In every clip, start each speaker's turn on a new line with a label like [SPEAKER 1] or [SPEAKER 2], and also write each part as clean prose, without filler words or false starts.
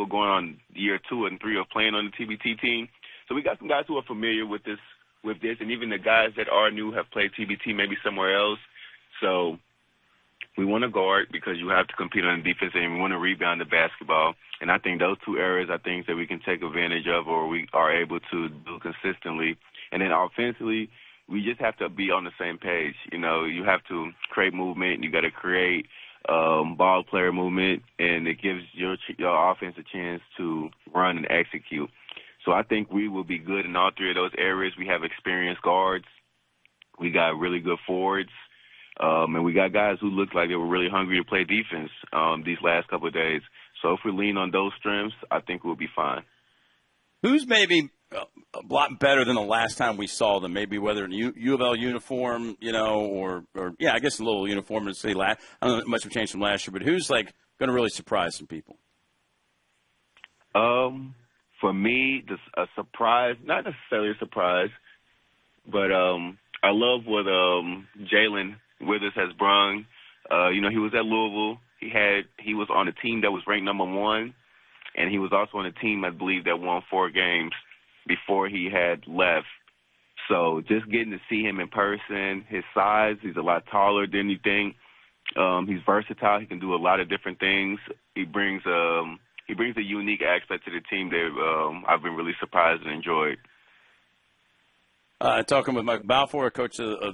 [SPEAKER 1] going on year 2 and 3 of playing on the TBT team. So we got some guys who are familiar with this, and even the guys that are new have played TBT maybe somewhere else. So we want to guard because you have to compete on the defense, and we want to rebound the basketball. And I think those 2 areas are things that we can take advantage of or we are able to do consistently. And then offensively, we just have to be on the same page. You know, you have to create movement. You got to create ball player movement, and it gives your offense a chance to run and execute. So I think we will be good in all 3 of those areas. We have experienced guards. We got really good forwards. And we got guys who look like they were really hungry to play defense these last couple of days. So if we lean on those strengths, I think we'll be fine.
[SPEAKER 2] Who's maybe a lot better than the last time we saw them? Maybe whether in U of L uniform, you know, or I guess a little uniform to say last. I don't know much have changed from last year, but who's like going to really surprise some people?
[SPEAKER 1] For me, a surprise, not necessarily a surprise, but I love what Jalen Withers has brung. You know, he was at Louisville. He was on a team that was ranked number 1, and he was also on a team, I believe, that won 4 games before he had left. So just getting to see him in person, his size, he's a lot taller than you think. He's versatile. He can do a lot of different things. He brings a unique aspect to the team that I've been really surprised and enjoyed.
[SPEAKER 2] Talking with Michael Balfour, coach of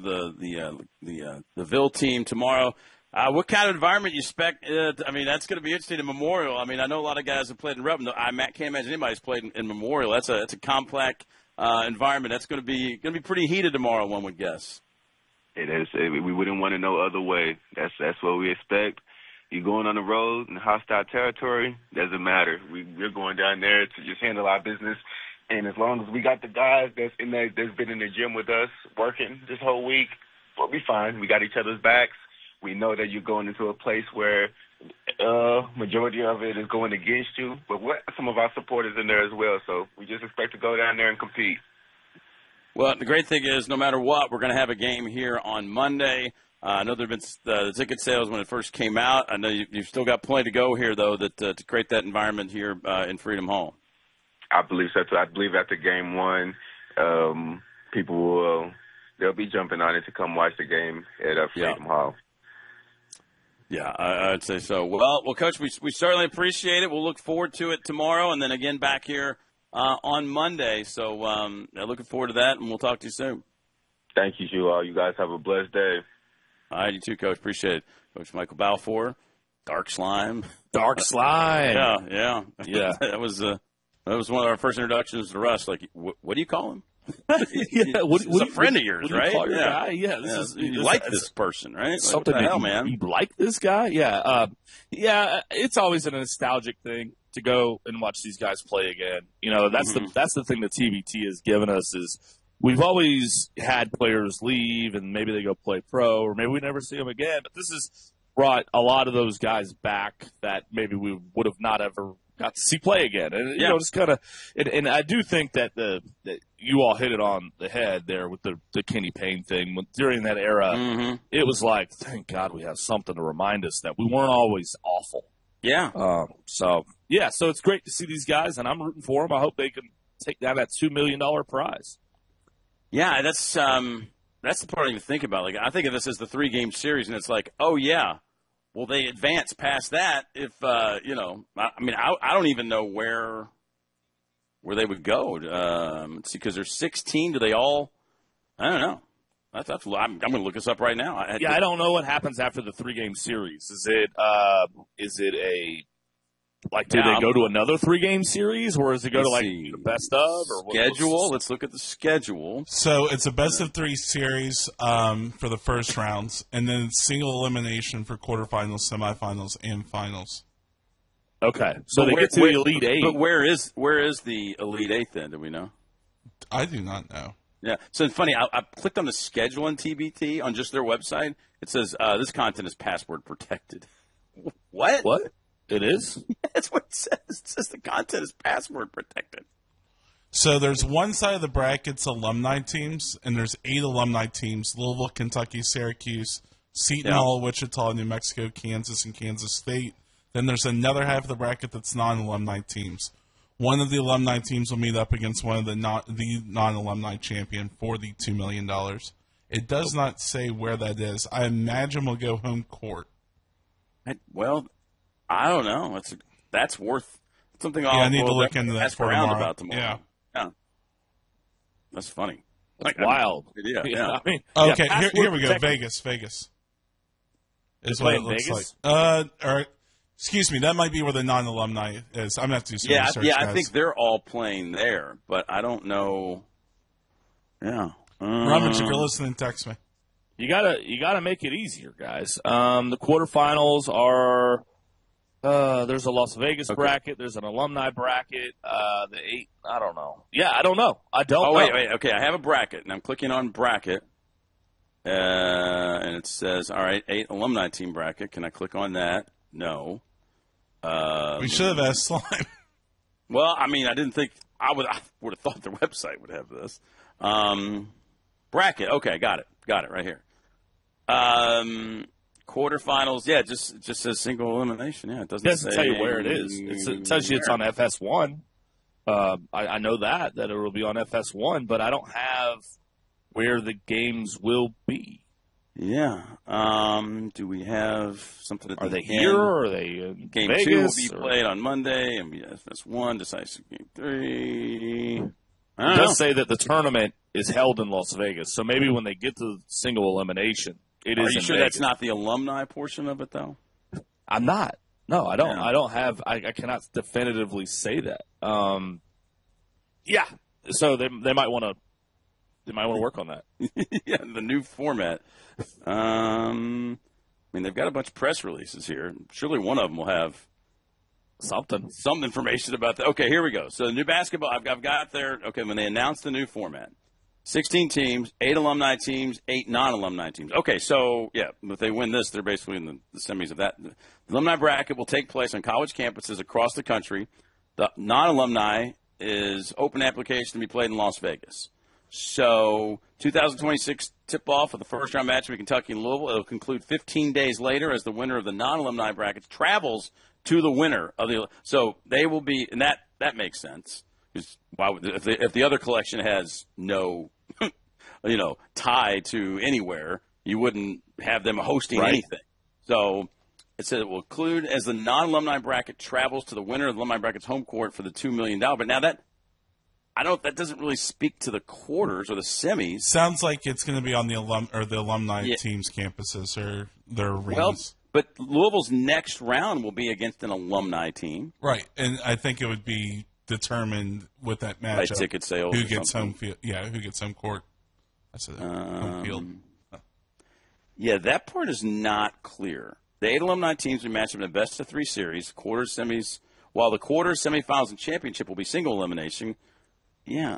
[SPEAKER 2] the Ville team tomorrow. What kind of environment you expect? I mean, that's going to be interesting in Memorial. I mean, I know a lot of guys have played in Rep. I can't imagine anybody's played in Memorial. That's a complex environment. That's going to be pretty heated tomorrow, one would guess.
[SPEAKER 1] It is. We wouldn't want to know other way. That's what we expect. You're going on the road in hostile territory, doesn't matter. We're going down there to just handle our business. And as long as we got the guys that's been in the gym with us working this whole week, we'll be fine. We got each other's backs. We know that you're going into a place where majority of it is going against you, but some of our supporters in there as well. So we just expect to go down there and compete.
[SPEAKER 2] Well, the great thing is, no matter what, we're going to have a game here on Monday. I know there have been the ticket sales when it first came out. I know you've still got plenty to go here, though, to create that environment here in Freedom Hall.
[SPEAKER 1] I believe so, too. I believe after Game 1, people they'll be jumping on it to come watch the game at Freedom Hall.
[SPEAKER 2] Yeah, I'd say so. Well, Coach, we certainly appreciate it. We'll look forward to it tomorrow and then again back here on Monday. So looking forward to that, and we'll talk to you soon.
[SPEAKER 1] Thank you all. You guys have a blessed day.
[SPEAKER 2] All right, you too, Coach. Appreciate it. Coach Michael Balfour, Dark Slime.
[SPEAKER 3] Dark Slime.
[SPEAKER 2] Yeah. That was one of our first introductions to Russ. Like, what do you call him? He's a friend of yours, right?
[SPEAKER 3] Call your guy? Yeah,
[SPEAKER 2] you like this person, right?
[SPEAKER 3] Something
[SPEAKER 2] like, what the hell, man?
[SPEAKER 3] You like this guy? Yeah, it's always a nostalgic thing to go and watch these guys play again. You know, that's the thing that TBT has given us is we've always had players leave and maybe they go play pro or maybe we never see them again. But this has brought a lot of those guys back that maybe we would have not ever got to see play again. And, you know, just kind of – and I do think that that you all hit it on the head there with the Kenny Payne thing. During that era, it was like, thank God we have something to remind us that we weren't always awful.
[SPEAKER 2] Yeah.
[SPEAKER 3] So it's great to see these guys, and I'm rooting for them. I hope they can take down that $2 million prize.
[SPEAKER 2] Yeah, that's the part I even think about. Like, I think of this as the 3-game series, and it's like, oh, yeah. Will they advance past that if, I don't even know where they would go. Let's see, because there's 16. Do they all – I don't know. I'm going to look this up right now.
[SPEAKER 3] I don't know what happens after the 3-game series. Is it a – like, do they go to another 3-game series, or does it go to, like, the best of? Or
[SPEAKER 2] schedule? Let's look at the schedule.
[SPEAKER 4] So it's a best-of-3 series for the first rounds, and then single elimination for quarterfinals, semifinals, and finals.
[SPEAKER 3] Okay. So they get to the Elite Eight.
[SPEAKER 2] But where is the Elite Eight then? Do we know?
[SPEAKER 4] I do not know.
[SPEAKER 2] Yeah. So it's funny. I clicked on the schedule on TBT on just their website. It says this content is password protected. What?
[SPEAKER 3] What? It is?
[SPEAKER 2] That's what it says. It says the content is password protected.
[SPEAKER 4] So there's one side of the brackets alumni teams, and there's 8 alumni teams: Louisville, Kentucky, Syracuse, Seton Hall, Wichita, New Mexico, Kansas, and Kansas State. Then there's another half of the bracket that's non-alumni teams. One of the alumni teams will meet up against one of the non-alumni champion for the $2 million. It does not say where that is. I imagine we'll go home court.
[SPEAKER 2] Well, I don't know. That's worth something.
[SPEAKER 4] I need to look into that for tomorrow.
[SPEAKER 2] About tomorrow. Yeah. That's funny.
[SPEAKER 3] That's wild.
[SPEAKER 2] Yeah.
[SPEAKER 3] I mean,
[SPEAKER 4] okay, here we go. Vegas. Is what it looks
[SPEAKER 3] Vegas?
[SPEAKER 4] like. Excuse me, that might be where the non-alumni is. I'm going to have to do some research,
[SPEAKER 2] guys.
[SPEAKER 4] I
[SPEAKER 2] think they're all playing there, but I don't know. Yeah.
[SPEAKER 4] Rummage, if you're listening, text me.
[SPEAKER 3] You gotta make it easier, guys. The quarterfinals are there's a Las Vegas bracket, there's an alumni bracket, the 8. I don't know. Yeah, I don't know.
[SPEAKER 2] Wait. Okay, I have a bracket, and I'm clicking on bracket, and it says, all right, 8 alumni team bracket. Can I click on that? No.
[SPEAKER 4] We should have asked Slime.
[SPEAKER 2] Well, I mean, I didn't think I would have thought their website would have this. Bracket. Okay, got it right here. Quarterfinals. Yeah, it just says single elimination. Yeah, it doesn't
[SPEAKER 3] tell you where it is. It tells you it's on FS1. I know that it will be on FS1, but I don't have where the games will be.
[SPEAKER 2] Yeah. Do we have something at the
[SPEAKER 3] Are they
[SPEAKER 2] end?
[SPEAKER 3] here or are they in
[SPEAKER 2] Game
[SPEAKER 3] Vegas,
[SPEAKER 2] 2 will be played on Monday, and FS1 decisive Game 3.
[SPEAKER 3] It does say that the tournament is held in Las Vegas, so maybe when they get to single elimination, it is.
[SPEAKER 2] Are you sure
[SPEAKER 3] Vegas.
[SPEAKER 2] that's not the alumni portion of it, though?
[SPEAKER 3] I'm not. No, I don't.
[SPEAKER 2] Yeah.
[SPEAKER 3] I don't have. I cannot definitively say that. Yeah. So they might want to. They might want to work on that.
[SPEAKER 2] Yeah, the new format. I mean, they've got a bunch of press releases here. Surely one of them will have some information about that. Okay, here we go. So the new basketball, I've got there. Okay, when they announced the new format, 16 teams, 8 alumni teams, 8 non-alumni teams. Okay, so yeah, if they win this, they're basically in the semis of that. The alumni bracket will take place on college campuses across the country. The non-alumni is open application to be played in Las Vegas. So 2026 tip-off of the first-round match between Kentucky and Louisville. It will conclude 15 days later as the winner of the non-alumni brackets travels to the winner of the. So they will be, and that makes sense. Why would, if the other collection has no, tie to anywhere, you wouldn't have them hosting anything. So it said it will include as the non-alumni bracket travels to the winner of the alumni bracket's home court for the $2 million. But now that doesn't really speak to the quarters or the semis.
[SPEAKER 4] Sounds like it's going to be on the alumni teams' campuses or their arenas.
[SPEAKER 2] Well, but Louisville's next round will be against an alumni team,
[SPEAKER 4] right? And I think it would be determined with that matchup
[SPEAKER 2] by ticket sales.
[SPEAKER 4] Who gets home field? Yeah, who gets home court? That's home field.
[SPEAKER 2] Yeah, that part is not clear. The 8 alumni teams will be matched up in a best-of-3 series, quarters, semis, while the quarters, semifinals, and championship will be single elimination. Yeah,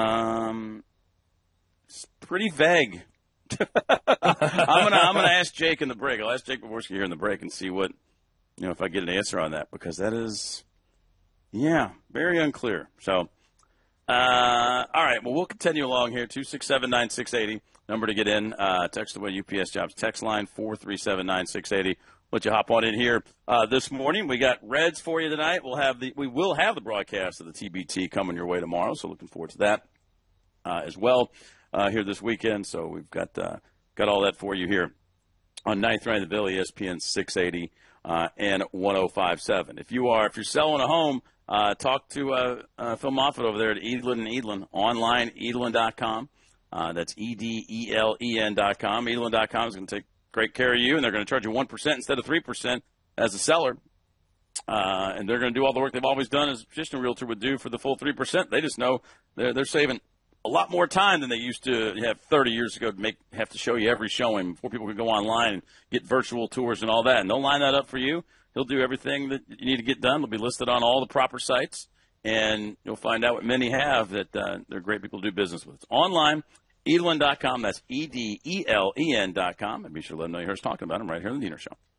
[SPEAKER 2] it's pretty vague. I'm gonna ask Jake in the break. I'll ask Jake Bobrovsky here in the break and see what if I get an answer on that, because that is very unclear. So, all right, well, we'll continue along here. 267-9680 number to get in. Text away UPS Jobs text line 437-9680. Let you hop on in here this morning. We got Reds for you tonight. We will have the broadcast of the TBT coming your way tomorrow, so looking forward to that as well here this weekend. So we've got all that for you here on 9th Night of the Ville, ESPN 680 and 105.7. If you're selling a home, talk to Phil Moffitt over there at Edlen & Edlen, online, edlen.com. That's EDELEN.com. Edlen.com is going to take great care of you, and they're going to charge you 1% instead of 3% as a seller. And they're going to do all the work they've always done as a traditional realtor would do for the full 3%. They just know they're saving a lot more time than they used to have 30 years ago to have to show you every showing before people could go online and get virtual tours and all that. And they'll line that up for you. He'll do everything that you need to get done. They'll be listed on all the proper sites, and you'll find out what many have, that they're great people to do business with. It's online, Edlen.com. That's EDELEN.com. And be sure to let them know you heard us talking about them right here on the Diener Show.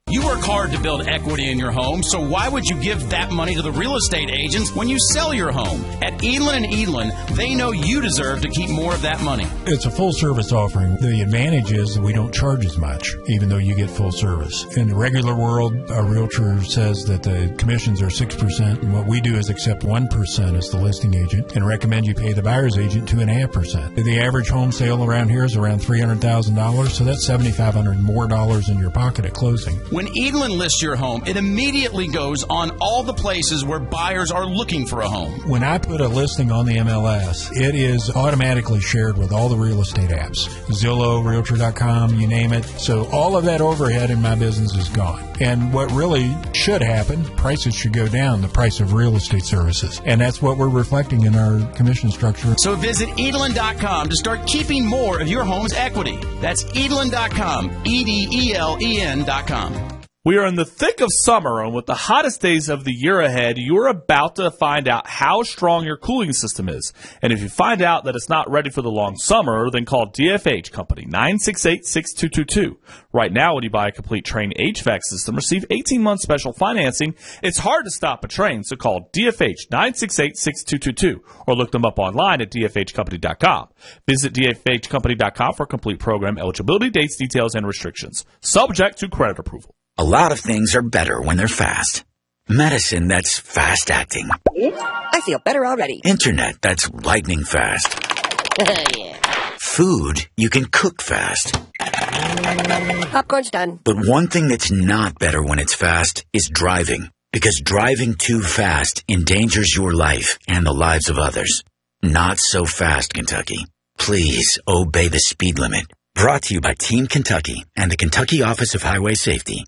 [SPEAKER 5] You work hard to build equity in your home, so why would you give that money to the real estate agents when you sell your home? At Edlin & Edlin, they know you deserve to keep more of that money.
[SPEAKER 6] It's a full-service offering. The advantage is that we don't charge as much, even though you get full service. In the regular world, our realtor says that the commissions are 6%, and what we do is accept 1% as the listing agent and recommend you pay the buyer's agent 2.5%. The average home sale around here is around $300,000, so that's $7,500 more dollars in your pocket at closing.
[SPEAKER 5] When Edlin lists your home, it immediately goes on all the places where buyers are looking for a home.
[SPEAKER 6] When I put a listing on the MLS, it is automatically shared with all the real estate apps. Zillow, Realtor.com, you name it. So all of that overhead in my business is gone. And what really should happen, prices should go down, the price of real estate services. And that's what we're reflecting in our commission structure.
[SPEAKER 5] So visit Edlin.com to start keeping more of your home's equity. That's Edlin.com, EDELEN.com.
[SPEAKER 3] We are in the thick of summer, and with the hottest days of the year ahead, you're about to find out how strong your cooling system is. And if you find out that it's not ready for the long summer, then call DFH Company, 968-6222. Right now, when you buy a complete Trane HVAC system, receive 18-month special financing. It's hard to stop a Trane, so call DFH, 968-6222, or look them up online at dfhcompany.com. Visit dfhcompany.com for complete program eligibility, dates, details, and restrictions. Subject to credit approval.
[SPEAKER 7] A lot of things are better when they're fast. Medicine that's fast-acting.
[SPEAKER 8] I feel better already.
[SPEAKER 7] Internet that's lightning fast.
[SPEAKER 8] Yeah.
[SPEAKER 7] Food you can cook fast.
[SPEAKER 8] Popcorn's done.
[SPEAKER 7] But one thing that's not better when it's fast is driving. Because driving too fast endangers your life and the lives of others. Not so fast, Kentucky. Please obey the speed limit. Brought to you by Team Kentucky and the Kentucky Office of Highway Safety.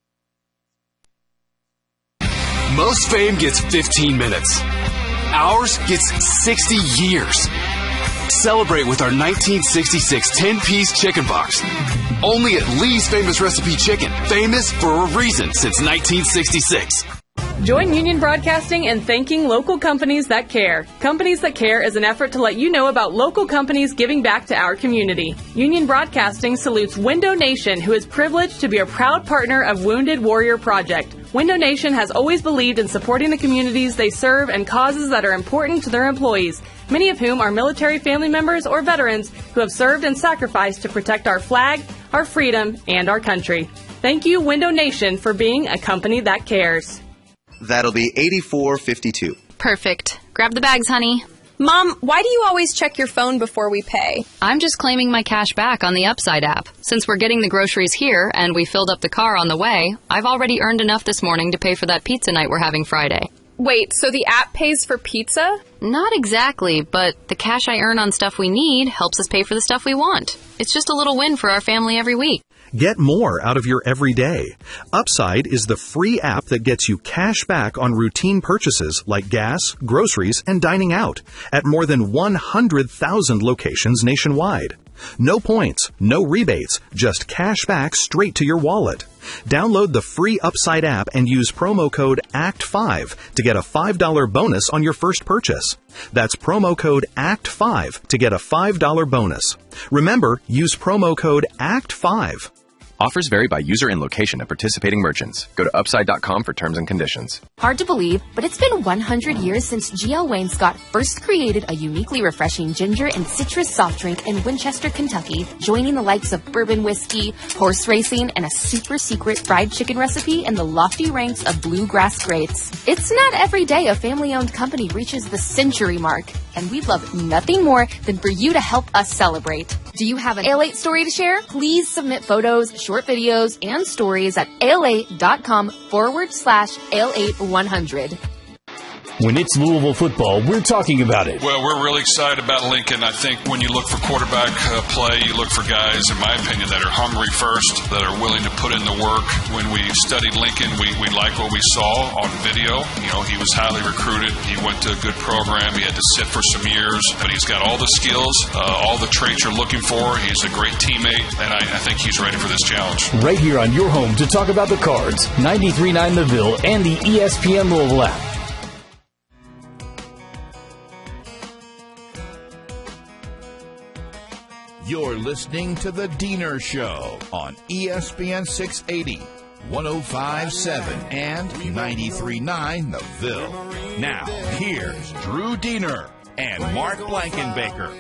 [SPEAKER 9] Most fame gets 15 minutes. Ours gets 60 years. Celebrate with our 1966 10-piece chicken box. Only at Lee's Famous Recipe Chicken. Famous for a reason since 1966.
[SPEAKER 10] Join Union Broadcasting in thanking local companies that care. Companies That Care is an effort to let you know about local companies giving back to our community. Union Broadcasting salutes Window Nation, who is privileged to be a proud partner of Wounded Warrior Project. Window Nation has always believed in supporting the communities they serve and causes that are important to their employees, many of whom are military family members or veterans who have served and sacrificed to protect our flag, our freedom, and our country. Thank you, Window Nation, for being a company that cares.
[SPEAKER 11] That'll be $84.52.
[SPEAKER 12] Perfect. Grab the bags, honey.
[SPEAKER 13] Mom, why do you always check your phone before we pay?
[SPEAKER 12] I'm just claiming my cash back on the Upside app. Since we're getting the groceries here and we filled up the car on the way, I've already earned enough this morning to pay for that pizza night we're having Friday.
[SPEAKER 13] Wait, so the app pays for pizza?
[SPEAKER 12] Not exactly, but the cash I earn on stuff we need helps us pay for the stuff we want. It's just a little win for our family every week.
[SPEAKER 14] Get more out of your everyday. Upside is the free app that gets you cash back on routine purchases like gas, groceries, and dining out at more than 100,000 locations nationwide. No points, no rebates, just cash back straight to your wallet. Download the free Upside app and use promo code ACT5 to get a $5 bonus on your first purchase. That's promo code ACT5 to get a $5 bonus. Remember, use promo code ACT5.
[SPEAKER 15] Offers vary by user and location at participating merchants. Go to Upside.com for terms and conditions.
[SPEAKER 16] Hard to believe, but it's been 100 years since GL Wainscott first created a uniquely refreshing ginger and citrus soft drink in Winchester, Kentucky, joining the likes of bourbon whiskey, horse racing, and a super secret fried chicken recipe in the lofty ranks of bluegrass greats. It's not every day a family-owned company reaches the century mark, and we'd love nothing more than for you to help us celebrate. Do you have an ALE8 story to share? Please submit photos, short videos, and stories at ALE8.com/ALE8100.
[SPEAKER 17] When it's Louisville football, we're talking about it.
[SPEAKER 18] Well, we're really excited about Lincoln. I think when you look for quarterback play, you look for guys, in my opinion, that are hungry first, that are willing to put in the work. When we studied Lincoln, we liked what we saw on video. You know, he was highly recruited. He went to a good program. He had to sit for some years, but he's got all the skills, all the traits you're looking for. He's a great teammate, and I think he's ready for this challenge.
[SPEAKER 17] Right here on your home to talk about the Cards, 93.9 The Ville, and the ESPN Louisville app.
[SPEAKER 19] You're listening to The Diener Show on ESPN 680. 105.7 and 93.9 The Ville. Now, here's Drew Diener and Mark Blankenbaker.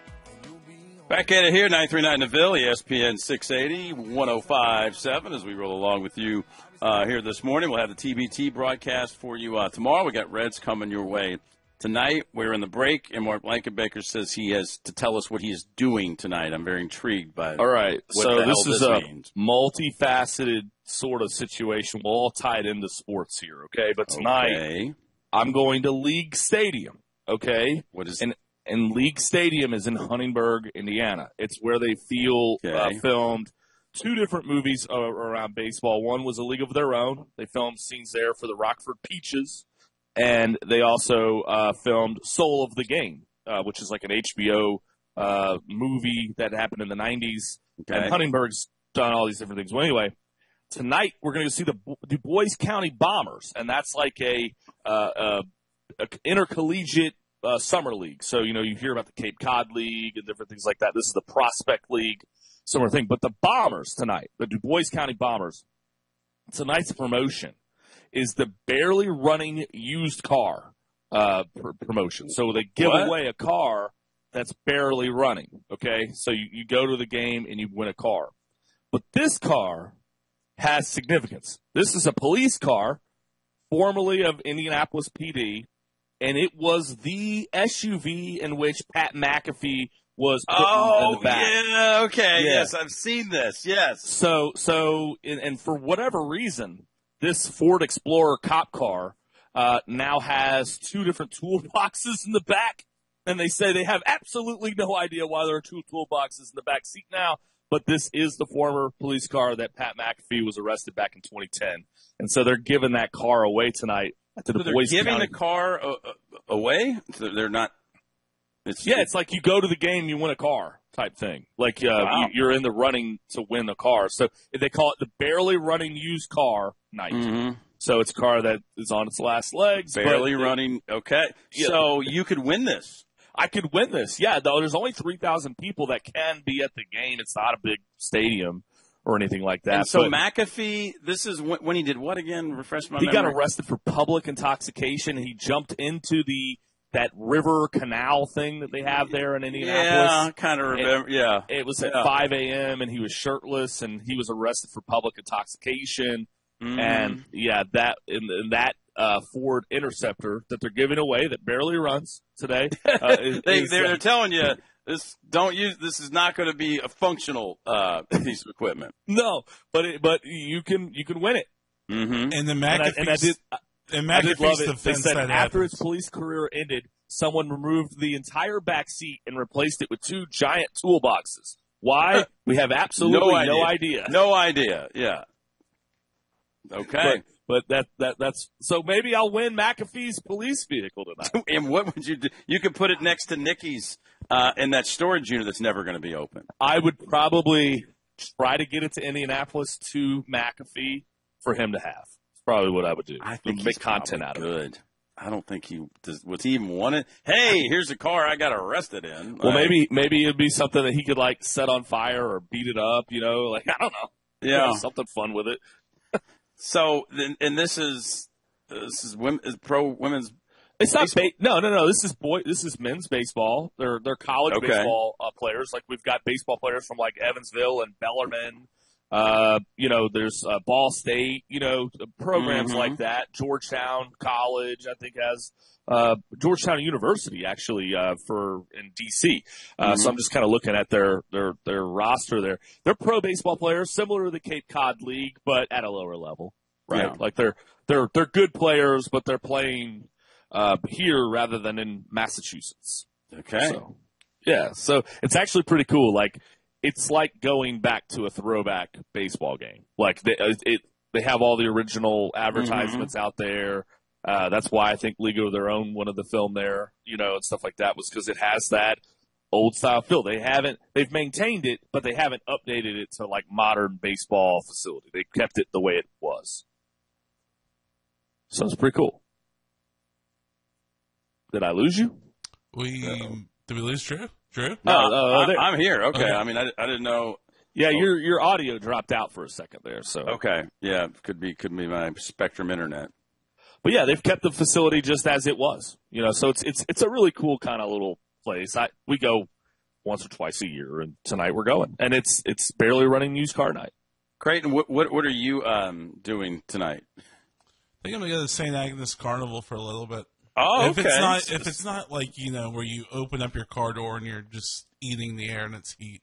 [SPEAKER 2] Back at it here, 93.9 The Ville, ESPN 680, 105.7 as we roll along with you here this morning. We'll have the TBT broadcast for you tomorrow. We got Reds coming your way tonight. We're in the break, and Mark Blankenbaker says he has to tell us what he is doing tonight. I'm very intrigued by
[SPEAKER 3] all right,
[SPEAKER 2] what
[SPEAKER 3] so
[SPEAKER 2] the hell
[SPEAKER 3] this is
[SPEAKER 2] means.
[SPEAKER 3] A multifaceted sort of situation. We'll all tie it into sports here, okay? But tonight, I'm going to League Stadium, okay?
[SPEAKER 2] What is
[SPEAKER 3] and League Stadium is in Huntingburg, Indiana. It's where they filmed two different movies around baseball. One was A League of Their Own. They filmed scenes there for the Rockford Peaches. And they also filmed Soul of the Game, which is like an HBO movie that happened in the 90s.
[SPEAKER 2] Okay.
[SPEAKER 3] And Huntingburg's done all these different things. Well, anyway, tonight we're going to see the Du Bois County Bombers, and that's like a intercollegiate summer league. So, you hear about the Cape Cod League and different things like that. This is the Prospect League, similar thing. But the Bombers tonight, the Du Bois County Bombers, tonight's promotion is the barely running used car promotion. So they give away a car that's barely running, okay? So you go to the game and you win a car. But this car has significance. This is a police car, formerly of Indianapolis PD, and it was the SUV in which Pat McAfee was put in the back.
[SPEAKER 2] Yeah, okay. Yeah. Yes, I've seen this, yes.
[SPEAKER 3] So, and for whatever reason, this Ford Explorer cop car now has two different toolboxes in the back, and they say they have absolutely no idea why there are two toolboxes in the back seat now, but this is the former police car that Pat McAfee was arrested back in 2010. And so they're giving that car away tonight to the Boise
[SPEAKER 2] They're giving
[SPEAKER 3] County.
[SPEAKER 2] the car away? They're not...
[SPEAKER 3] It's like you go to the game, you win a car type thing. Like you're in the running to win a car. So they call it the barely running used car night.
[SPEAKER 2] Mm-hmm.
[SPEAKER 3] So it's a car that is on its last legs.
[SPEAKER 2] Barely running. Okay. Yeah. So you could win this.
[SPEAKER 3] I could win this. Yeah, though there's only 3,000 people that can be at the game. It's not a big stadium or anything like that.
[SPEAKER 2] And so McAfee, this is when he did what again? Refresh my memory.
[SPEAKER 3] He got arrested for public intoxication. He jumped into that river canal thing that they have there in Indianapolis.
[SPEAKER 2] Yeah, I kind of remember. Yeah.
[SPEAKER 3] It was at 5 a.m. and he was shirtless and he was arrested for public intoxication.
[SPEAKER 2] Mm-hmm.
[SPEAKER 3] And that Ford Interceptor that they're giving away that barely runs today.
[SPEAKER 2] They're telling you this. Don't use this. Is not going to be a functional piece of equipment.
[SPEAKER 3] No, but you can win it.
[SPEAKER 2] Mm-hmm.
[SPEAKER 4] And the McAfee's
[SPEAKER 3] I did love it. They said
[SPEAKER 4] that
[SPEAKER 3] after
[SPEAKER 4] happens.
[SPEAKER 3] his police career ended, someone removed the entire back seat and replaced it with two giant toolboxes. Why? We have absolutely no idea.
[SPEAKER 2] No idea. Yeah. Okay.
[SPEAKER 3] But that's so maybe I'll win McAfee's police vehicle tonight.
[SPEAKER 2] And what would you do? You could put it next to Nikki's in that storage unit that's never going to be open.
[SPEAKER 3] I would probably try to get it to Indianapolis to McAfee for him to have. Probably what I would do.
[SPEAKER 2] I think
[SPEAKER 3] make content out of it.
[SPEAKER 2] I don't think he does. Would he even want it? Hey, here's a car I got arrested in.
[SPEAKER 3] Well, maybe it'd be something that he could like set on fire or beat it up. Like I don't know.
[SPEAKER 2] Yeah,
[SPEAKER 3] something fun with it.
[SPEAKER 2] So, and this is pro women's.
[SPEAKER 3] It's baseball? No. This is men's baseball. They're college baseball players. Like we've got baseball players from like Evansville and Bellarmine. There's Ball State, programs like that. Georgetown College, I think, has Georgetown University actually in DC. So I'm just kind of looking at their roster there. They're pro baseball players, similar to the Cape Cod League, but at a lower level, right?
[SPEAKER 2] Yeah.
[SPEAKER 3] Like they're good players, but they're playing here rather than in Massachusetts.
[SPEAKER 2] Okay.
[SPEAKER 3] So it's actually pretty cool. Like. It's like going back to a throwback baseball game. Like they have all the original advertisements out there. That's why I think League of Their Own wanted to film there, and stuff like that, was because it has that old style feel. They've maintained it, but they haven't updated it to like modern baseball facility. They kept it the way it was. So it's pretty cool. Did I lose you?
[SPEAKER 4] Did we lose Drew? Drew?
[SPEAKER 2] No, I'm here. Okay. I mean, I didn't know.
[SPEAKER 3] Yeah, your audio dropped out for a second there. So
[SPEAKER 2] Okay. Yeah, could be my Spectrum internet.
[SPEAKER 3] But yeah, they've kept the facility just as it was. So it's a really cool kind of little place. We go once or twice a year, and tonight we're going, and it's barely running used car night.
[SPEAKER 2] Creighton, what are you doing tonight?
[SPEAKER 4] I think I'm gonna go to St. Agnes Carnival for a little bit.
[SPEAKER 2] Oh,
[SPEAKER 4] if
[SPEAKER 2] okay.
[SPEAKER 4] If it's not like where you open up your car door and you're just eating the air and it's heat.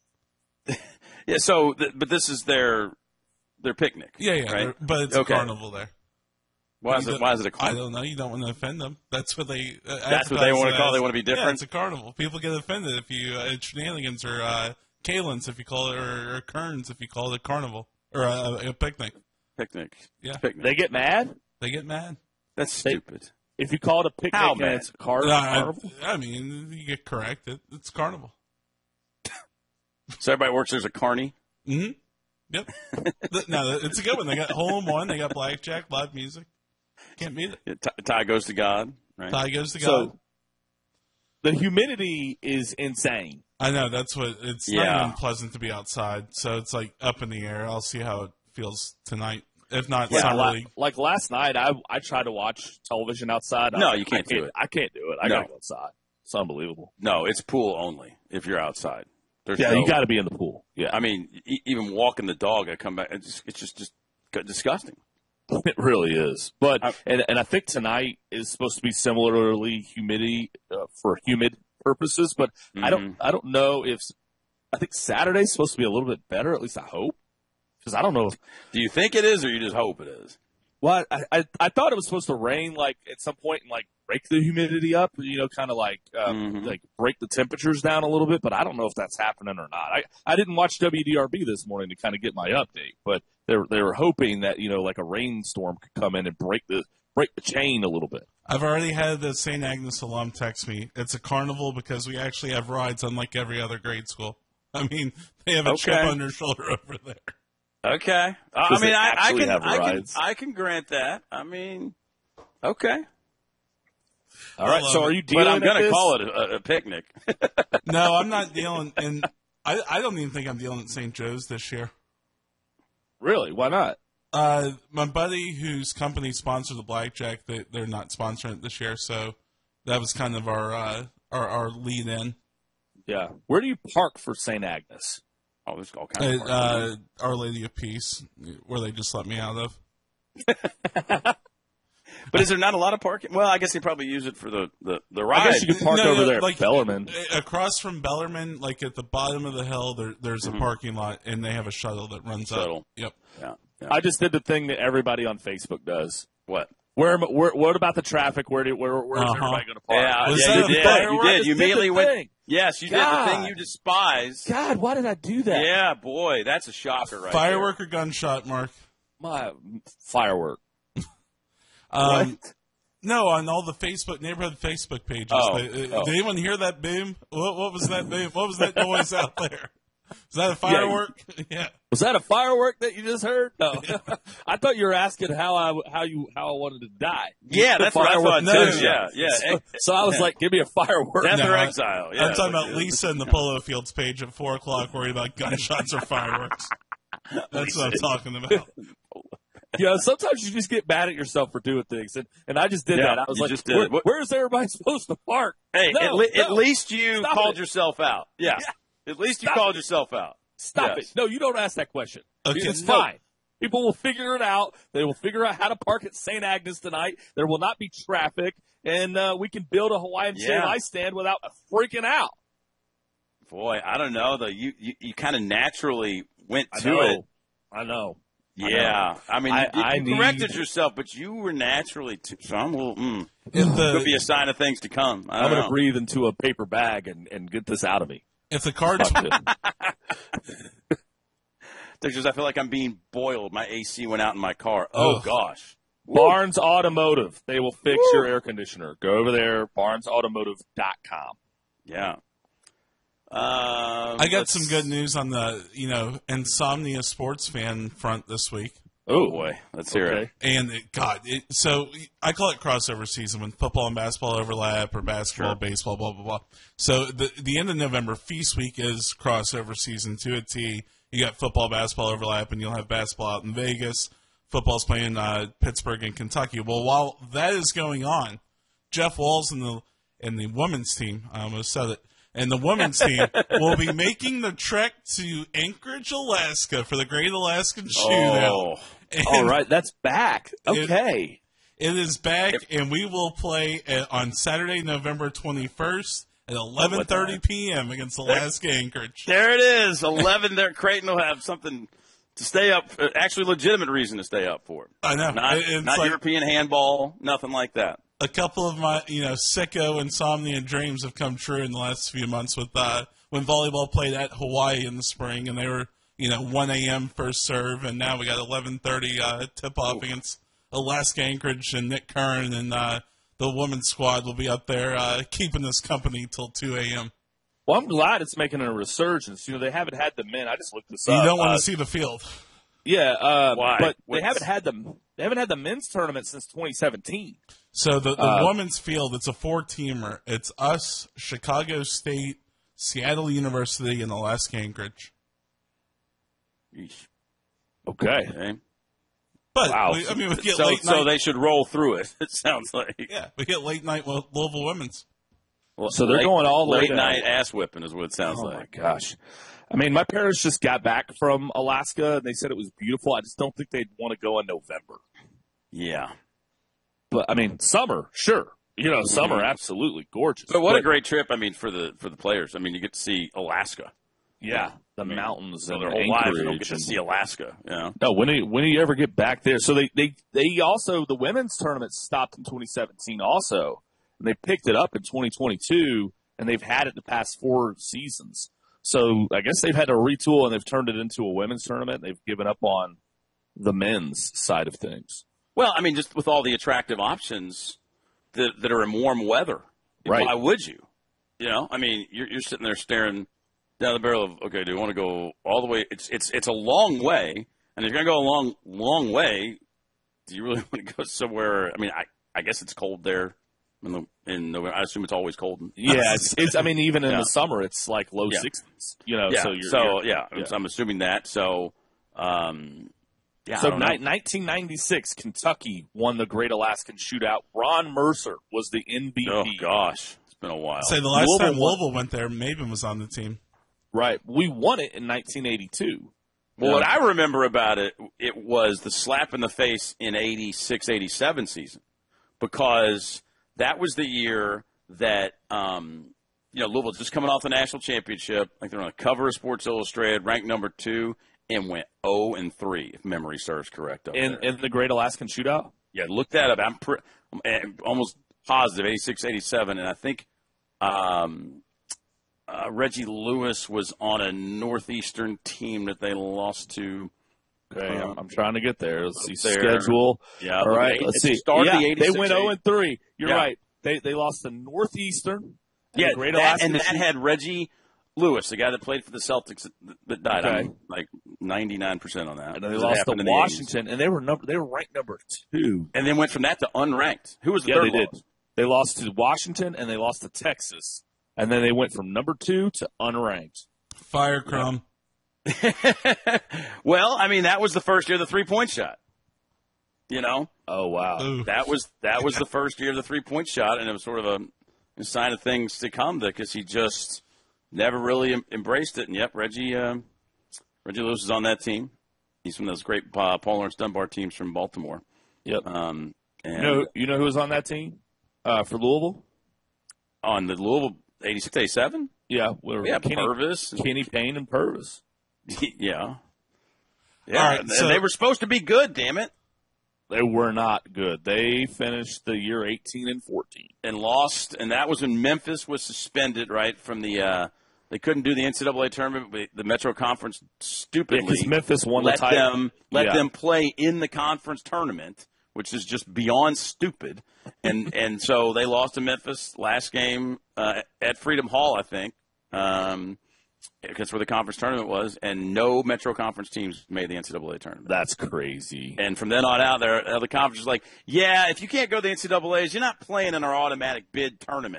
[SPEAKER 2] Yeah. So, but this is their picnic.
[SPEAKER 4] Yeah.
[SPEAKER 2] Right?
[SPEAKER 4] But it's a carnival there.
[SPEAKER 2] Why is it a carnival?
[SPEAKER 4] I don't know. You don't want to offend them. That's what they.
[SPEAKER 2] That's what they want to call. They want to be different.
[SPEAKER 4] Yeah, it's a carnival. People get offended if you shenanigans or Kalins if you call it, or Kearns if you call it a carnival or a picnic.
[SPEAKER 2] Picnic.
[SPEAKER 4] Yeah.
[SPEAKER 3] Picnic. They get mad.
[SPEAKER 4] They get mad.
[SPEAKER 2] That's stupid.
[SPEAKER 3] If you call it a picnic,
[SPEAKER 2] How
[SPEAKER 3] and
[SPEAKER 2] mad?
[SPEAKER 3] it's a carnival.
[SPEAKER 4] I mean, you get corrected. It's carnival.
[SPEAKER 2] So everybody works. There's a carny.
[SPEAKER 4] Mm-hmm. Yep. No, it's a good one. They got hole in one. They got blackjack, live music. Can't beat it.
[SPEAKER 2] Yeah, tie goes to God. Right?
[SPEAKER 4] Tie goes to God.
[SPEAKER 3] So the humidity is insane.
[SPEAKER 4] I know. That's what it's not even pleasant to be outside. So it's like up in the air. I'll see how it feels tonight. If not, summer league.
[SPEAKER 3] Like last night, I tried to watch television outside.
[SPEAKER 2] No, you can't do it.
[SPEAKER 3] I can't do it. I gotta go outside. It's unbelievable.
[SPEAKER 2] No, it's pool only if you're outside.
[SPEAKER 3] You got to be in the pool. Yeah,
[SPEAKER 2] I mean, even walking the dog, I come back. It's just disgusting.
[SPEAKER 3] It really is. But and I think tonight is supposed to be similarly humidity for humid purposes. But I don't know if I think Saturday's supposed to be a little bit better. At least I hope, because I don't know.
[SPEAKER 2] Do you think it is, or you just hope it is?
[SPEAKER 3] Well, I thought it was supposed to rain like at some point and like break the humidity up, kind of like like break the temperatures down a little bit. But I don't know if that's happening or not. I didn't watch WDRB this morning to kind of get my update, but they were hoping that like a rainstorm could come in and break the chain a little bit.
[SPEAKER 4] I've already had the St. Agnes alum text me. It's a carnival because we actually have rides, unlike every other grade school. I mean, they have a chip on their shoulder over there.
[SPEAKER 2] Okay. I mean, I can grant that. I mean, okay.
[SPEAKER 3] All right. So are you dealing?
[SPEAKER 2] But I'm going to call it a picnic.
[SPEAKER 4] No, I'm not dealing, and I don't even think I'm dealing at St. Joe's this year.
[SPEAKER 3] Really? Why not?
[SPEAKER 4] My buddy whose company sponsored the blackjack, they're not sponsoring it this year, so that was kind of our lead in.
[SPEAKER 3] Yeah. Where do you park for St. Agnes?
[SPEAKER 2] Oh, there's all kinds of
[SPEAKER 4] Our Lady of Peace, where they just let me out of.
[SPEAKER 2] But is there not a lot of parking? Well, I guess they probably use it for the ride.
[SPEAKER 3] I guess you can park over there at Bellarmine.
[SPEAKER 4] Across from Bellarmine, like at the bottom of the hill, there's a parking lot, and they have a shuttle that runs up. Yep.
[SPEAKER 2] Yeah.
[SPEAKER 3] I just did the thing that everybody on Facebook does.
[SPEAKER 2] What?
[SPEAKER 3] What about the traffic? Where's everybody going to park?
[SPEAKER 2] You did. You immediately went. Yes, you did the thing you despise.
[SPEAKER 3] God, why did I do that?
[SPEAKER 2] Yeah, boy, that's a shocker, right?
[SPEAKER 4] Firework or gunshot, Mark?
[SPEAKER 3] My firework.
[SPEAKER 4] No, on all the neighborhood Facebook pages. Did anyone hear that boom? What was that boom? What was that noise out there? Was that a firework? Yeah.
[SPEAKER 3] Was that a firework that you just heard? No. I thought you were asking how I wanted to die.
[SPEAKER 2] Yeah, that's what I thought too. Yeah.
[SPEAKER 3] So I was like, give me a firework.
[SPEAKER 2] Death or exile. Yeah,
[SPEAKER 4] I'm talking about Lisa in the Polo Fields page at 4:00, worried about gunshots or fireworks. That's what I'm talking about.
[SPEAKER 3] Sometimes you just get mad at yourself for doing things, and I just did that. I was like, where's everybody supposed to park?
[SPEAKER 2] Hey, at least you called yourself out. Yeah. At least you called yourself out.
[SPEAKER 3] Stop it. No, you don't ask that question. Okay. It's fine. People will figure it out. They will figure out how to park at St. Agnes tonight. There will not be traffic, and we can build a Hawaiian Save Ice stand without freaking out.
[SPEAKER 2] Boy, I don't know, though. You kind of naturally went to it.
[SPEAKER 3] I know.
[SPEAKER 2] Yeah. I mean, you corrected yourself, but you were naturally too. So I'm a little, could be a sign of things to come.
[SPEAKER 3] I'm going to breathe into a paper bag and get this out of me.
[SPEAKER 4] If the cards,
[SPEAKER 2] I feel like I'm being boiled. My AC went out in my car. Oh gosh.
[SPEAKER 3] Barnes Automotive. They will fix your air conditioner. Go over there, barnesautomotive.com.
[SPEAKER 2] Yeah.
[SPEAKER 4] I got some good news on the Insomnia sports fan front this week.
[SPEAKER 2] Oh boy, let's hear it.
[SPEAKER 4] And so I call it crossover season when football and basketball overlap, or basketball, baseball, blah blah blah. So the end of November, Feast Week is crossover season to a T. you got football, basketball overlap, and you'll have basketball out in Vegas. Football's playing Pittsburgh and Kentucky. Well, while that is going on, Jeff Walls and the women's team, I almost said it, and the women's team will be making the trek to Anchorage, Alaska for the Great Alaskan Shootout.
[SPEAKER 3] All right, that's back. Okay.
[SPEAKER 4] It is back, and we will play on Saturday, November 21st at 11:30 p.m. against Alaska Anchorage.
[SPEAKER 2] There it is, 11 there. Creighton will have something to stay up, actually legitimate reason to stay up for it.
[SPEAKER 4] I know.
[SPEAKER 2] Not like European handball, nothing like that.
[SPEAKER 4] A couple of my, sicko insomnia dreams have come true in the last few months with when volleyball played at Hawaii in the spring, and they were, 1 a.m. first serve, and now we got 11:30 tip-off against Alaska Anchorage, and Nick Kern and the women's squad will be up there keeping us company till 2 a.m.
[SPEAKER 3] Well, I'm glad it's making a resurgence. They haven't had the men. I just looked this up.
[SPEAKER 4] You don't want to see the field.
[SPEAKER 3] Yeah,
[SPEAKER 2] why?
[SPEAKER 3] But they haven't had the men's tournament since 2017.
[SPEAKER 4] So the women's field, it's a 4-teamer. It's us, Chicago State, Seattle University, and Alaska Anchorage.
[SPEAKER 3] Okay.
[SPEAKER 4] But
[SPEAKER 3] wow.
[SPEAKER 4] we get late night.
[SPEAKER 2] So they should roll through it. It sounds like.
[SPEAKER 4] Yeah, we get late night Louisville women's.
[SPEAKER 3] Well, so they're going all the way
[SPEAKER 2] late night ass whipping is what it sounds like.
[SPEAKER 3] Oh my gosh. I mean, my parents just got back from Alaska, and they said it was beautiful. I just don't think they'd want to go in November.
[SPEAKER 2] Yeah.
[SPEAKER 3] But, I mean, summer, sure. Summer, absolutely gorgeous.
[SPEAKER 2] But what a great trip, for the players. You get to see Alaska.
[SPEAKER 3] Yeah, the mountains and
[SPEAKER 2] their whole lives they don't get to see Alaska. No,
[SPEAKER 3] when do you ever get back there? So they also, the women's tournament stopped in 2017 also, and they picked it up in 2022, and they've had it the past 4 seasons. So I guess they've had to retool, and they've turned it into a women's tournament. They've given up on the men's side of things.
[SPEAKER 2] Well, just with all the attractive options that are in warm weather,
[SPEAKER 3] right?
[SPEAKER 2] Why would you? You're sitting there staring down the barrel of, okay, do you want to go all the way? It's a long way, and if you're going to go a long way, do you really want to go somewhere? I guess it's cold there. In November, I assume it's always cold.
[SPEAKER 3] Yeah, it's. Even in the summer, it's like low 60s. I'm assuming that. So, So 1996, Kentucky won the Great Alaskan Shootout. Ron Mercer was the MVP.
[SPEAKER 2] Oh gosh, it's been a while.
[SPEAKER 4] Say the last time Louisville went there, Maven was on the team.
[SPEAKER 3] Right, we won it in 1982.
[SPEAKER 2] Well, what I remember about it was the slap in the face in 86-87 season, because that was the year that Louisville was just coming off the national championship. Like they're on the cover of Sports Illustrated, ranked number 2, and went 0-3, if memory serves correct.
[SPEAKER 3] In the Great Alaskan Shootout?
[SPEAKER 2] Yeah, look that up. I'm almost positive 86-87, and I think Reggie Lewis was on a Northeastern team that they lost to.
[SPEAKER 3] Okay, I'm trying to get there. Let's see schedule.
[SPEAKER 2] Yeah,
[SPEAKER 3] all right. Let's see. They went 0-3. You're right. They lost to Northeastern.
[SPEAKER 2] Yeah, that had Reggie Lewis, the guy that played for the Celtics that died.
[SPEAKER 3] Okay.
[SPEAKER 2] I'm like 99% on that.
[SPEAKER 3] And they lost to Washington, and they were ranked number 2.
[SPEAKER 2] And then went from that to unranked. Who was the third?
[SPEAKER 3] They did. They lost to Washington, and they lost to Texas, and then they went from number 2 to unranked.
[SPEAKER 4] Fire Crumb.
[SPEAKER 2] Well, that was the first year of the 3-point shot.
[SPEAKER 3] Oh wow.
[SPEAKER 2] Ooh. That was the first year of the 3-point shot, and it was sort of a sign of things to come because he just never really embraced it. And yep, Reggie Lewis is on that team. He's from those great Paul Lawrence Dunbar teams from Baltimore.
[SPEAKER 3] Yep. And you know who was on that team for Louisville?
[SPEAKER 2] On the Louisville 86-87?
[SPEAKER 3] Yeah.
[SPEAKER 2] Purvis,
[SPEAKER 3] Kenny Payne, and Purvis.
[SPEAKER 2] Yeah.
[SPEAKER 4] All right,
[SPEAKER 2] and they were supposed to be good. Damn it.
[SPEAKER 3] They were not good. They finished the year 18-14
[SPEAKER 2] and lost. And that was when Memphis was suspended, right, from the. They couldn't do the NCAA tournament. But the Metro Conference stupidly
[SPEAKER 3] because Memphis won the title.
[SPEAKER 2] Let them play in the conference tournament, which is just beyond stupid. And so they lost to Memphis last game at Freedom Hall, I think. Because where the conference tournament was, and no Metro Conference teams made the NCAA tournament.
[SPEAKER 3] That's crazy.
[SPEAKER 2] And from then on out, the conference is like, yeah, if you can't go to the NCAAs, you're not playing in our automatic bid tournament.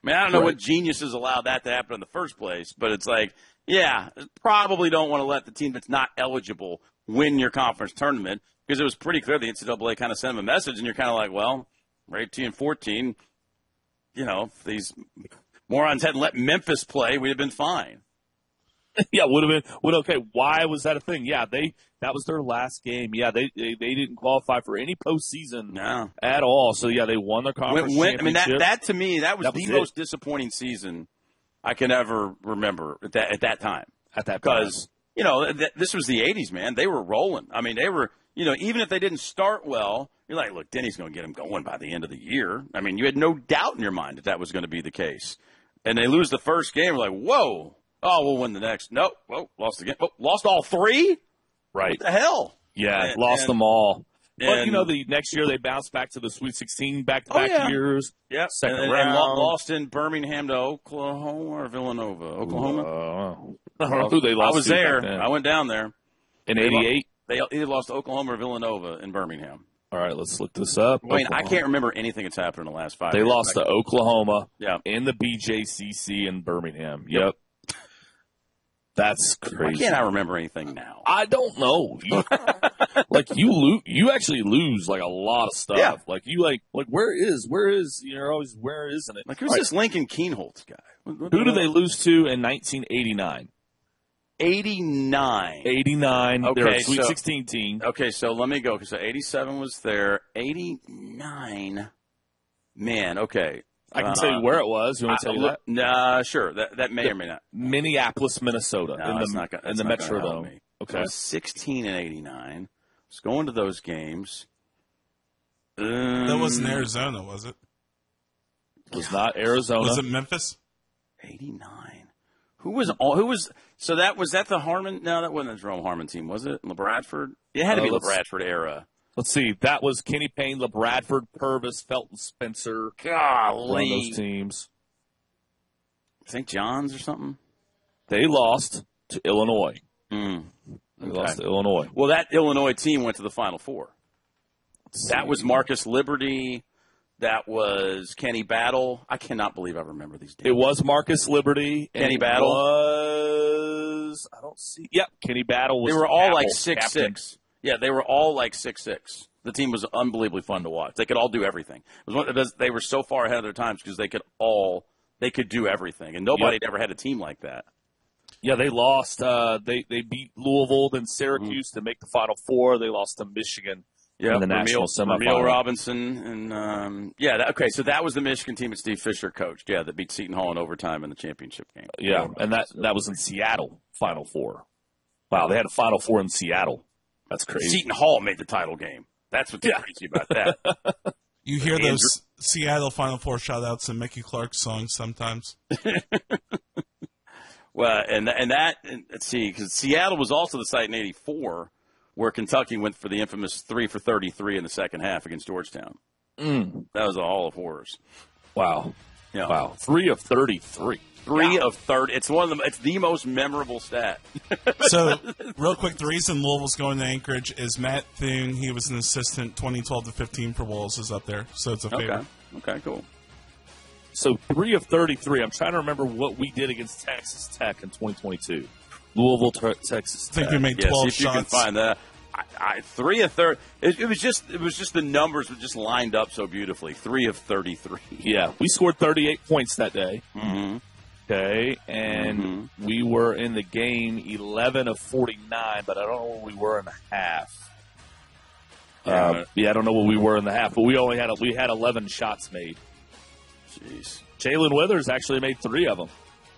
[SPEAKER 2] I mean, I don't know what geniuses allowed that to happen in the first place, but it's like, yeah, probably don't want to let the team that's not eligible win your conference tournament, because it was pretty clear the NCAA kind of sent them a message, and you're kind of like, well, we're 18-14. You know, if these morons hadn't let Memphis play, we'd have been fine.
[SPEAKER 3] Yeah, would have been. Okay, why was that a thing? Yeah, that was their last game. Yeah, they didn't qualify for any postseason at all. So yeah, they won their conference championship.
[SPEAKER 2] I mean, that to me, that was the most disappointing season I can ever remember at that time. Because you know, this was the '80s, man. They were rolling. I mean, they were. You know, even if they didn't start well, you're like, look, Denny's going to get them going by the end of the year. I mean, you had no doubt in your mind that was going to be the case. And they lose the first game, we're like, whoa. Oh, we'll win the next. Nope. Whoa, lost again. Oh, lost all three?
[SPEAKER 3] Right.
[SPEAKER 2] What the hell?
[SPEAKER 3] Yeah, lost them all. But, you know, the next year they bounced back to the Sweet 16 back-to-back years.
[SPEAKER 2] Yep.
[SPEAKER 3] Second round.
[SPEAKER 2] And lost in Birmingham to Oklahoma or Villanova? Oklahoma?
[SPEAKER 3] I don't know who they lost
[SPEAKER 2] I was there. I went down there.
[SPEAKER 3] In 88?
[SPEAKER 2] They either lost to Oklahoma or Villanova in Birmingham.
[SPEAKER 3] All right, let's look this up.
[SPEAKER 2] Wayne, I can't remember anything that's happened in the last 5
[SPEAKER 3] years.
[SPEAKER 2] They
[SPEAKER 3] lost to Oklahoma in the BJCC in Birmingham. Yep. That's crazy.
[SPEAKER 2] Why can't I remember anything now?
[SPEAKER 3] I don't know. You actually lose like a lot of stuff.
[SPEAKER 2] Yeah.
[SPEAKER 3] Like where is you're always where isn't it?
[SPEAKER 2] Like who's this Lincoln Keenholz guy?
[SPEAKER 3] Who do they lose to in 1989?
[SPEAKER 2] 89.
[SPEAKER 3] Okay, they're a Sweet 16 team.
[SPEAKER 2] Okay, so let me go. So 87 was there. 89. Man, okay.
[SPEAKER 3] I can tell you where it was. You want to tell you that?
[SPEAKER 2] Nah, sure. That may or may not.
[SPEAKER 3] Minneapolis, Minnesota,
[SPEAKER 2] no,
[SPEAKER 3] in the Metrodome. Okay.
[SPEAKER 2] So 16 and 89. Let's go into those games.
[SPEAKER 4] That wasn't Arizona, was it?
[SPEAKER 3] It was not Arizona.
[SPEAKER 4] Was it Memphis?
[SPEAKER 2] 89. Who was so that was that the Harmon? No, that wasn't the Jerome Harmon team, was it? LeBradford? It had to be LeBradford era.
[SPEAKER 3] Let's see. That was Kenny Payne, LeBradford, Purvis, Felton Spencer.
[SPEAKER 2] Golly.
[SPEAKER 3] One of those teams.
[SPEAKER 2] St. John's or something?
[SPEAKER 3] They lost to Illinois.
[SPEAKER 2] They
[SPEAKER 3] lost to Illinois.
[SPEAKER 2] Well, that Illinois team went to the Final Four. That was Marcus Liberty. That was Kenny Battle. I cannot believe I remember these names.
[SPEAKER 3] It was Marcus Liberty.
[SPEAKER 2] Kenny Battle.
[SPEAKER 3] I don't see. Yep, Kenny Battle was.
[SPEAKER 2] They were all like 6'6". Yeah, they were all like 6'6". The team was unbelievably fun to watch. They could all do everything. They were so far ahead of their times because they could do everything, and nobody had ever had a team like that.
[SPEAKER 3] Yeah, they lost. They beat Louisville and Syracuse to make the Final Four. They lost to Michigan.
[SPEAKER 2] Yeah,
[SPEAKER 3] in the national semifinal.
[SPEAKER 2] Ramil Robinson and so that was the Michigan team that Steve Fisher coached. Yeah, that beat Seton Hall in overtime in the championship game.
[SPEAKER 3] Yeah, and that was in Seattle Final Four. Wow, they had a Final Four in Seattle. That's crazy.
[SPEAKER 2] Seton Hall made the title game. That's what's crazy about that.
[SPEAKER 4] You hear those Seattle Final Four shout-outs in Mickey Clark's songs sometimes.
[SPEAKER 2] Well, and let's see, because Seattle was also the site in '84 where Kentucky went for the infamous 3 for 33 in the second half against Georgetown. That was a hall of horrors.
[SPEAKER 3] Wow.
[SPEAKER 2] Yeah.
[SPEAKER 3] Wow. 3 of 33.
[SPEAKER 2] 3 of 30. It's It's the most memorable stat.
[SPEAKER 4] So, real quick, the reason Louisville's going to Anchorage is Matt Thune. He was an assistant 2012-15 for Wolves is up there, so it's a favor.
[SPEAKER 2] Okay, cool.
[SPEAKER 3] So 3 of 33. I'm trying to remember what we did against Texas Tech in 2022. Louisville, Texas Tech.
[SPEAKER 4] I think we made 12
[SPEAKER 2] see if
[SPEAKER 4] shots.
[SPEAKER 2] You can find that. 3 of 30. It was just the numbers were just lined up so beautifully. 3 of 33.
[SPEAKER 3] Yeah, we scored 38 points that day.
[SPEAKER 2] Mm-hmm.
[SPEAKER 3] Okay, and we were in the game 11 of 49, but I don't know what we were in the half. I don't know what we were in the half, but we had 11 shots made.
[SPEAKER 2] Jeez,
[SPEAKER 3] Jalen Withers actually made 3 of them.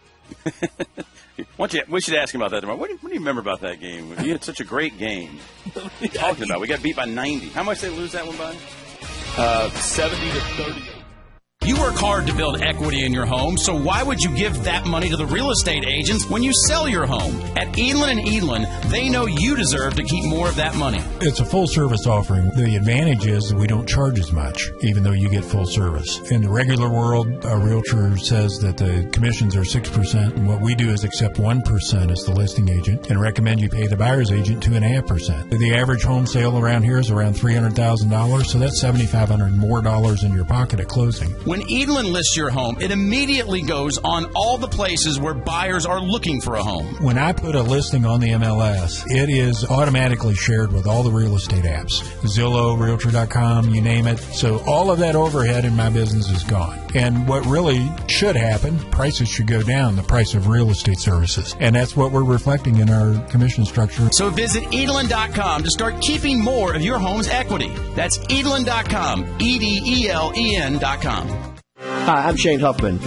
[SPEAKER 2] We should ask him about that tomorrow. What do you remember about that game? You had such a great game. What are you talking about? We got beat by 90. How much did they lose that one by?
[SPEAKER 3] 70 to 38.
[SPEAKER 5] You work hard to build equity in your home, so why would you give that money to the real estate agents when you sell your home? At Edlin & Edlin, they know you deserve to keep more of that money.
[SPEAKER 6] It's a full-service offering. The advantage is that we don't charge as much, even though you get full service. In the regular world, a realtor says that the commissions are 6%, and what we do is accept 1% as the listing agent and recommend you pay the buyer's agent 2.5%. The average home sale around here is around $300,000, so that's $7,500 more in your pocket at closing.
[SPEAKER 5] When When Edelin lists your home, it immediately goes on all the places where buyers are looking for a home.
[SPEAKER 6] When I put a listing on the MLS, it is automatically shared with all the real estate apps. Zillow, Realtor.com, you name it. So all of that overhead in my business is gone. And what really should happen, prices should go down, the price of real estate services. And that's what we're reflecting in our commission structure.
[SPEAKER 5] So visit Edelin.com to start keeping more of your home's equity. That's Edelin.com, EDELEN.com.
[SPEAKER 20] Hi, I'm Shane Huffman.